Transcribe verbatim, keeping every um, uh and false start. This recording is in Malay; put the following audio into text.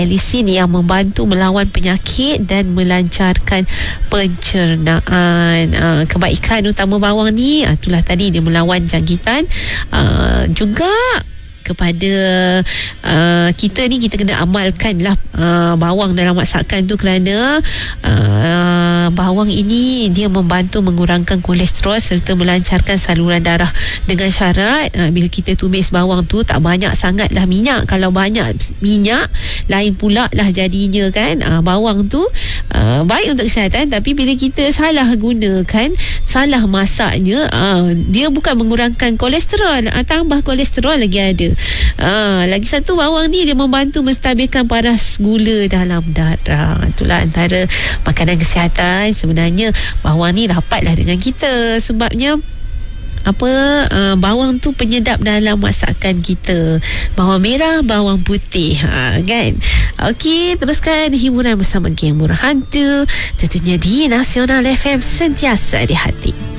Lisin yang membantu melawan penyakit dan melancarkan pencernaan. Uh, kebaikan utama bawang ni, uh, itulah tadi dia melawan jangkitan. Uh, juga kepada uh, kita ni, kita kena amalkan lah uh, bawang dalam masakan tu, kerana uh, bawang ini dia membantu mengurangkan kolesterol serta melancarkan saluran darah, dengan syarat uh, bila kita tumis bawang tu tak banyak sangat lah minyak. Kalau banyak minyak lain pula lah jadinya kan. uh, bawang tu uh, baik untuk kesihatan, tapi bila kita salah gunakan, salah masaknya, uh, dia bukan mengurangkan kolesterol, uh, tambah kolesterol lagi ada. Ha, lagi satu, bawang ni dia membantu menstabilkan paras gula dalam darah. Itulah antara makanan kesihatan. Sebenarnya bawang ni rapatlah dengan kita, sebabnya apa, uh, bawang tu penyedap dalam masakan kita. Bawang merah, bawang putih, ha, kan. Okey, teruskan hiburan bersama Geng Murah Hantu, tentunya di Nasional F M, sentiasa di hati.